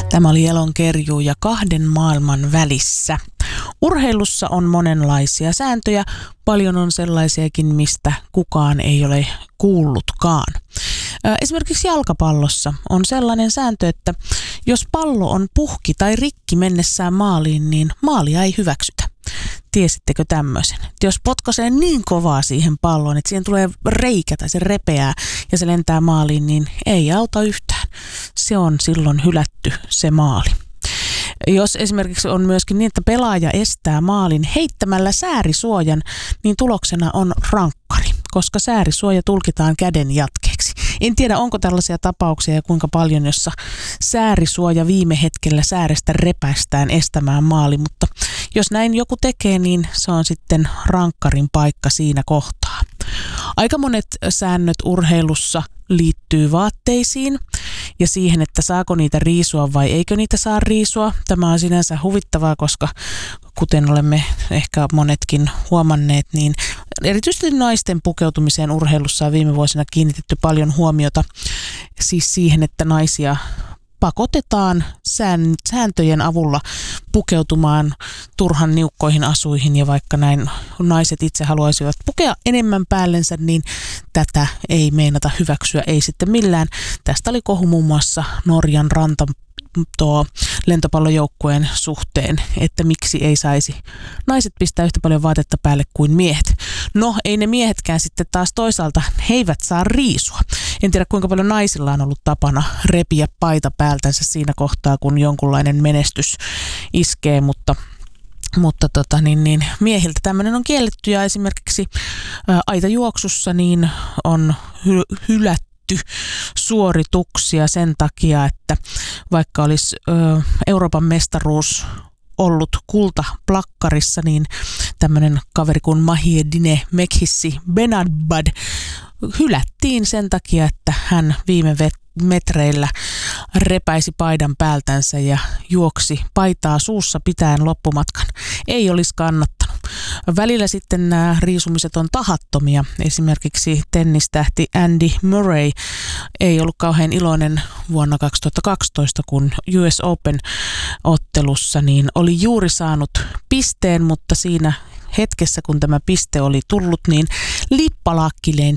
Tämä oli Elonkerjuu ja kahden maailman välissä. Urheilussa on monenlaisia sääntöjä, paljon on sellaisiakin, mistä kukaan ei ole kuullutkaan. Esimerkiksi jalkapallossa on sellainen sääntö, että jos pallo on puhki tai rikki mennessään maaliin, niin maalia ei hyväksytä. Tiesittekö tämmöisen? Että jos potkaisee niin kovaa siihen palloon, että siihen tulee reikä tai se repeää ja se lentää maaliin, niin ei auta yhtään. Se on silloin hylätty se maali. Jos esimerkiksi on myöskin niin, että pelaaja estää maalin heittämällä säärisuojan, niin tuloksena on rankkari, koska säärisuoja tulkitaan käden jatkeeksi. En tiedä, onko tällaisia tapauksia ja kuinka paljon, jossa säärisuoja viime hetkellä säärestä repäistään estämään maali, mutta jos näin joku tekee, niin se on sitten rankkarin paikka siinä kohtaa. Aika monet säännöt urheilussa liittyy vaatteisiin ja siihen, että saako niitä riisua vai eikö niitä saa riisua. Tämä on sinänsä huvittavaa, koska kuten olemme ehkä monetkin huomanneet, niin erityisesti naisten pukeutumiseen urheilussa on viime vuosina kiinnitetty paljon huomiota siis siihen, että naisia pakotetaan sääntöjen avulla pukeutumaan turhan niukkoihin asuihin ja vaikka näin naiset itse haluaisivat pukea enemmän päällensä, niin tätä ei meinata hyväksyä, ei sitten millään. Tästä oli kohu muun muassa Norjan lentopallojoukkueen suhteen, että miksi ei saisi naiset pistää yhtä paljon vaatetta päälle kuin miehet. No, ei ne miehetkään sitten taas toisaalta, he eivät saa riisua. En tiedä, kuinka paljon naisilla on ollut tapana repiä paita päältänsä siinä kohtaa, kun jonkunlainen menestys iskee, mutta miehiltä tämmöinen on kielletty ja esimerkiksi aitajuoksussa niin on hylätty suorituksia sen takia, että vaikka olisi Euroopan mestaruus ollut kultaplakkarissa, niin tämmöinen kaveri kuin Mahiedine Mekhissi Benadbad hylättiin sen takia, että hän viime metreillä repäisi paidan päältänsä ja juoksi paitaa suussa pitäen loppumatkan. Ei olisi kannattanut. Välillä sitten nämä riisumiset on tahattomia. Esimerkiksi tennistähti Andy Murray ei ollut kauhean iloinen vuonna 2012, kun US Open-ottelussa niin oli juuri saanut pisteen, mutta siinä hetkessä, kun tämä piste oli tullut, niin lippalakki